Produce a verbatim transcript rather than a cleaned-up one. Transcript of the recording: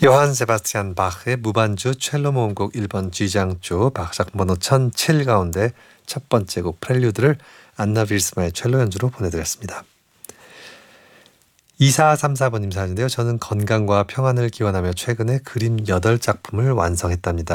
요한 세바스찬 바흐의 무반주 첼로 모음곡 일 번 G장조 박작 번호 천칠 가운데 첫 번째 곡 프렐류드를 안나 빌스마의 첼로 연주로 보내드렸습니다. 이사삼사 번님 사연인데요. 저는 건강과 평안을 기원하며 최근에 그림 여덟 작품을 완성했답니다.